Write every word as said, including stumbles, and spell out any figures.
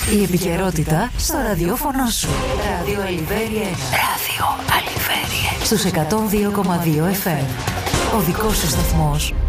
Η επικαιρότητα στο ραδιόφωνο σου. Ράδιο Αλιβέρι ένα. Ράδιο Αλιβέρι ένα. Στους εκατόν δύο κόμμα δύο εφ εμ. Ο δικός σου σταθμός.